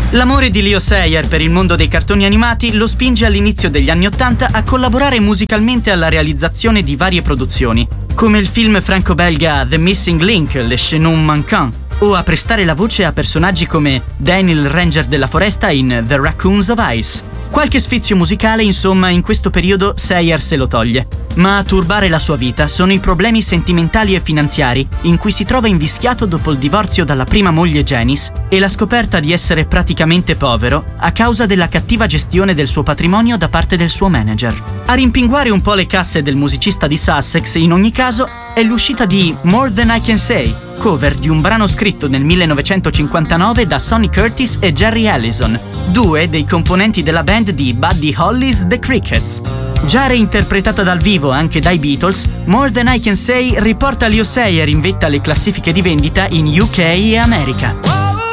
L'amore di Leo Sayer per il mondo dei cartoni animati lo spinge all'inizio degli anni '80 a collaborare musicalmente alla realizzazione di varie produzioni, come il film franco-belga The Missing Link, Le Chaînon Manquant, o a prestare la voce a personaggi come Danny il Ranger della foresta in The Raccoons of Ice. Qualche sfizio musicale, insomma, in questo periodo Sayer se lo toglie. Ma a turbare la sua vita sono i problemi sentimentali e finanziari in cui si trova invischiato dopo il divorzio dalla prima moglie Janice e la scoperta di essere praticamente povero a causa della cattiva gestione del suo patrimonio da parte del suo manager. A rimpinguare un po' le casse del musicista di Sussex, in ogni caso, è l'uscita di More Than I Can Say, cover di un brano scritto nel 1959 da Sonny Curtis e Jerry Allison, due dei componenti della band di Buddy Holly's The Crickets. Già reinterpretata dal vivo anche dai Beatles, More Than I Can Say riporta Leo Sayer in vetta alle classifiche di vendita in UK e America.